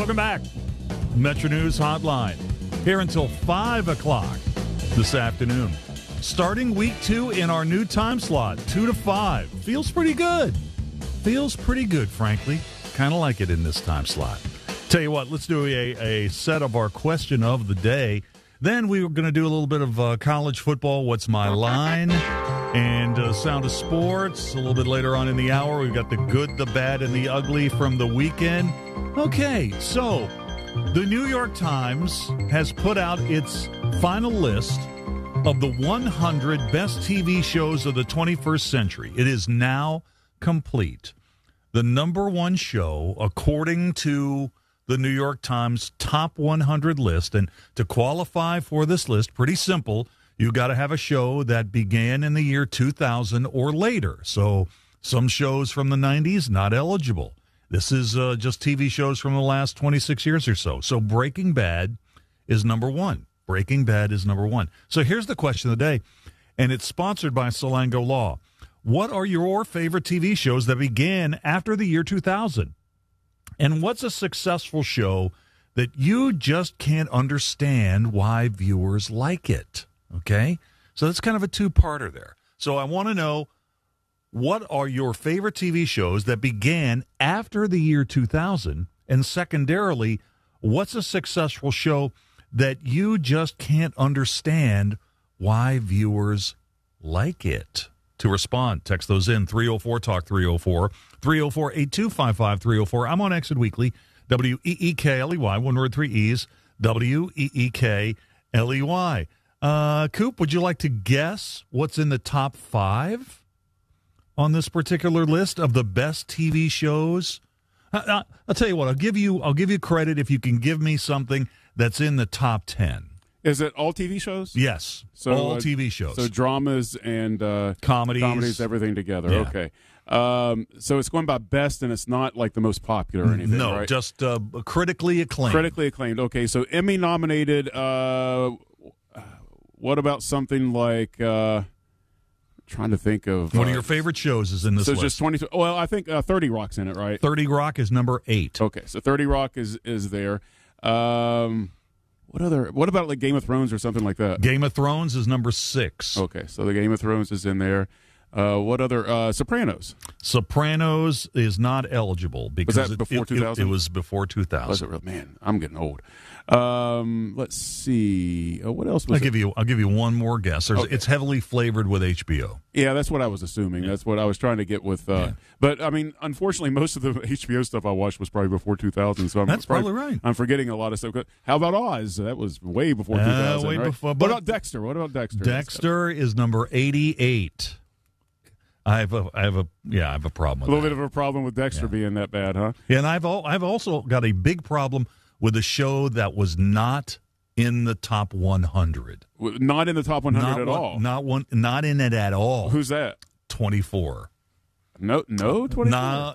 Welcome back. Metro News Hotline. Here until 5 o'clock this afternoon. Starting week 2 in our new time slot, 2 to 5. Feels pretty good. Feels pretty good, frankly. Kind of like it in this time slot. Tell you what, let's do a set of our question of the day. Then we were going to do a little bit of college football, what's my line, and Sound of Sports. A little bit later on in the hour, we've got the good, the bad, and the ugly from the weekend. Okay, so the New York Times has put out its final list of the 100 best TV shows of the 21st century. It is now complete. The number one show, according to the New York Times top 100 list, and to qualify for this list, pretty simple. You got to have a show that began in the year 2000 or later. So some shows from the 90s, not eligible. This is just TV shows from the last 26 years or so. So Breaking Bad is number one. Breaking Bad is number one. So here's the question of the day, and it's sponsored by Salango Law. What are your favorite TV shows that began after the year 2000? And what's a successful show that you just can't understand why viewers like it? Okay? So that's kind of a two-parter there. So I want to know, what are your favorite TV shows that began after the year 2000? And secondarily, what's a successful show that you just can't understand why viewers like it? To respond, text those in, 304-TALK 304, 304-8255 304. I'm on Exit Weekly, WEEKLEY, one word, 3 E's, WEEKLEY. Coop, would you like to guess what's in the top 5 on this particular list of the best TV shows? I'll tell you what, I'll give you credit if you can give me something that's in the top 10. Is it all TV shows? Yes, so, all TV shows. So dramas and comedies, everything together. Yeah. Okay. So it's going by best, and it's not like the most popular or anything, no, right? Just critically acclaimed. Critically acclaimed. Okay, so Emmy nominated. What about something like? Trying to think of one of your favorite shows is in this list. So just 20. Well, I think 30 Rock's in it, right? 30 Rock is number 8. Okay, so 30 Rock is there. What about like Game of Thrones or something like that? Game of Thrones is number 6. Okay, so the Game of Thrones is in there. What other? Sopranos. Sopranos is not eligible because was that before 2000? It was before 2000. Was it real? Man, I'm getting old. Let's see. What else was I'll give you one more guess. Okay. It's heavily flavored with HBO. Yeah, that's what I was assuming. Yeah. That's what I was trying to get with. But I mean, unfortunately, most of the HBO stuff I watched was probably before 2000. So that's probably right. I'm forgetting a lot of stuff. How about Oz? That was way before 2000. Way right? before. What about Dexter? What about Dexter? Dexter is number 88. I have a problem with a little bit of a problem with Dexter being that bad, huh? Yeah, and I've also got a big problem with a show that was not in the top 100. Not in the top 100 at all. Not in it at all. Who's that? 24. No, 24. No,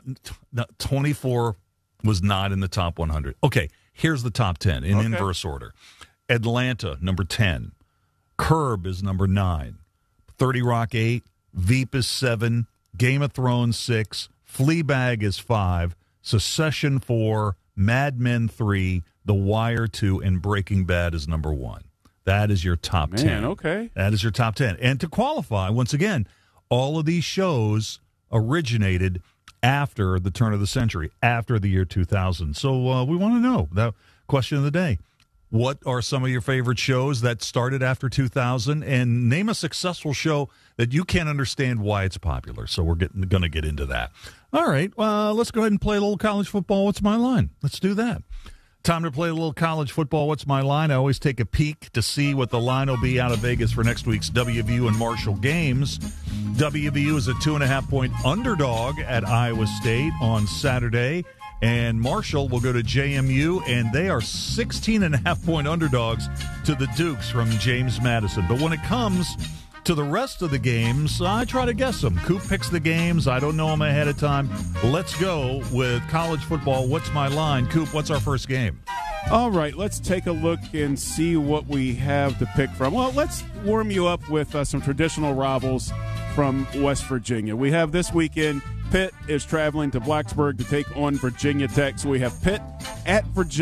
24 was not in the top 100. Okay, here's the top 10 in inverse order. Atlanta, number 10. Curb is number 9. 30 Rock 8. Veep is 7, Game of Thrones 6, Fleabag is 5, Succession 4, Mad Men 3, The Wire 2, and Breaking Bad is number 1. That is your top 10. Okay. That is your top 10. And to qualify, once again, all of these shows originated after the turn of the century, after the year 2000. So we want to know, that question of the day. What are some of your favorite shows that started after 2000? And name a successful show that you can't understand why it's popular. So we're going to get into that. All right, let's go ahead and play a little college football. What's my line? Let's do that. Time to play a little college football. What's my line? I always take a peek to see what the line will be out of Vegas for next week's WVU and Marshall games. WVU is a 2.5-point underdog at Iowa State on Saturday. And Marshall will go to JMU, and they are 16.5-point underdogs to the Dukes from James Madison. But when it comes to the rest of the games, I try to guess them. Coop picks the games. I don't know them ahead of time. Let's go with college football. What's my line? Coop, what's our first game? All right, let's take a look and see what we have to pick from. Well, let's warm you up with some traditional rivals from West Virginia. We have this weekend, Pitt is traveling to Blacksburg to take on Virginia Tech. So we have Pitt at Virginia.